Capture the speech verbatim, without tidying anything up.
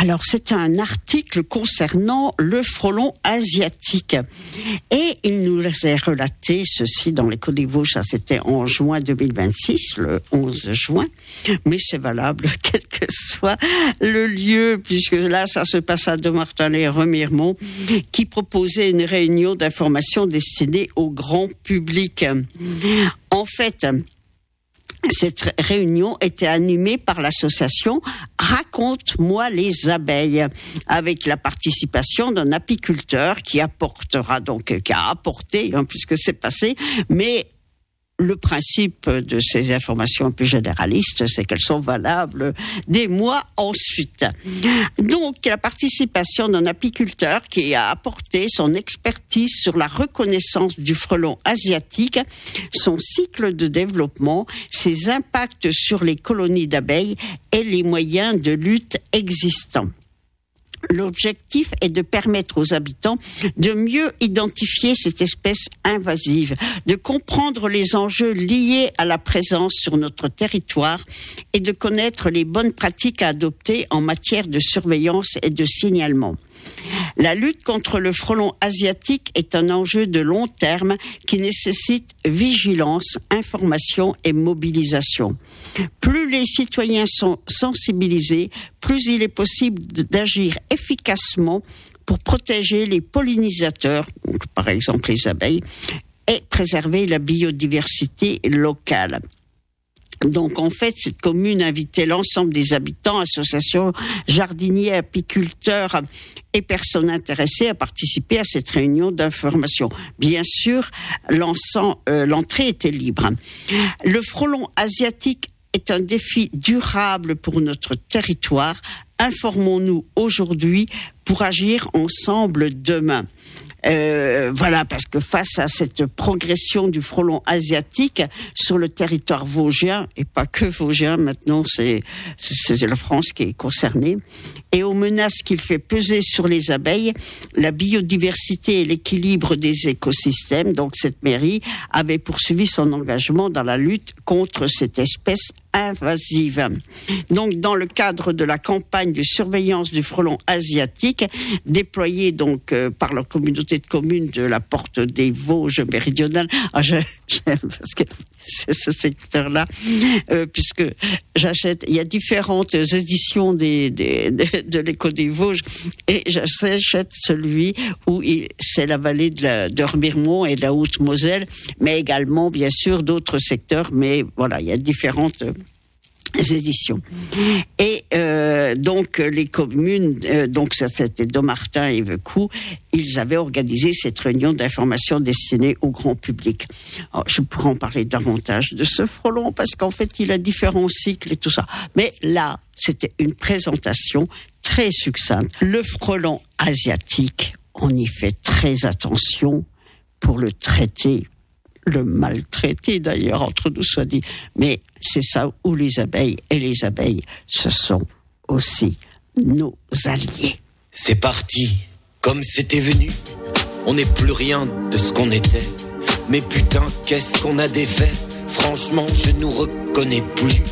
Alors, c'est un article concernant le frelon asiatique. Et il nous est relaté ceci dans l'Écho des Vosges, ça c'était en juin deux mille vingt-six, le onze juin. Mais c'est valable, quel que soit le lieu, puisque là, ça se passe à Dommartin-lès-Remiremont, qui proposait une réunion d'information destinée au grand public. En fait, cette réunion était animée par l'association Raconte-moi les abeilles, avec la participation d'un apiculteur qui apportera donc, qui a apporté, hein, puisque c'est passé, mais le principe de ces informations un peu généralistes, c'est qu'elles sont valables des mois ensuite. Donc, la participation d'un apiculteur qui a apporté son expertise sur la reconnaissance du frelon asiatique, son cycle de développement, ses impacts sur les colonies d'abeilles et les moyens de lutte existants. L'objectif est de permettre aux habitants de mieux identifier cette espèce invasive, de comprendre les enjeux liés à la présence sur notre territoire et de connaître les bonnes pratiques à adopter en matière de surveillance et de signalement. La lutte contre le frelon asiatique est un enjeu de long terme qui nécessite vigilance, information et mobilisation. Plus les citoyens sont sensibilisés, plus il est possible d'agir efficacement pour protéger les pollinisateurs, donc par exemple les abeilles, et préserver la biodiversité locale. Donc, en fait, cette commune invitait l'ensemble des habitants, associations, jardiniers, apiculteurs et personnes intéressées à participer à cette réunion d'information. Bien sûr, euh, l'entrée était libre. Le frelon asiatique est un défi durable pour notre territoire. Informons-nous aujourd'hui pour agir ensemble demain. Euh, voilà, parce que face à cette progression du frelon asiatique sur le territoire vosgien, et pas que vosgien, maintenant c'est, c'est la France qui est concernée, et aux menaces qu'il fait peser sur les abeilles, la biodiversité et l'équilibre des écosystèmes, donc cette mairie avait poursuivi son engagement dans la lutte contre cette espèce invasive. Donc, dans le cadre de la campagne de surveillance du frelon asiatique, déployée donc euh, par la communauté de communes de la Porte des Vosges méridionales, ah, je, j'aime parce que c'est ce secteur-là, euh, puisque j'achète, il y a différentes éditions des, des, de, de l'Écho des Vosges, et j'achète celui où il, c'est la vallée de, la, de Remiremont et de la Haute-Moselle, mais également, bien sûr, d'autres secteurs, mais voilà, il y a différentes éditions. Et euh, donc les communes, euh, donc ça c'était Dommartin et Vecou, ils avaient organisé cette réunion d'information destinée au grand public. Alors, je pourrais en parler davantage de ce frelon parce qu'en fait il a différents cycles et tout ça. Mais là, c'était une présentation très succincte. Le frelon asiatique, on y fait très attention pour le traiter. Le maltraiter d'ailleurs, entre nous soit dit. Mais c'est ça où les abeilles, et les abeilles, ce sont aussi nos alliés. C'est parti, comme c'était venu. On n'est plus rien de ce qu'on était. Mais putain, qu'est-ce qu'on a défait. Franchement, je nous reconnais plus.